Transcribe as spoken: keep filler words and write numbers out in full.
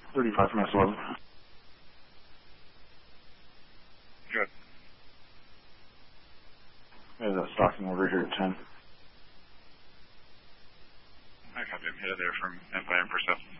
thirty-five from S eleven. Good. There's a stalking over here at ten. I copy. I'm headed there from Empire and Persephone.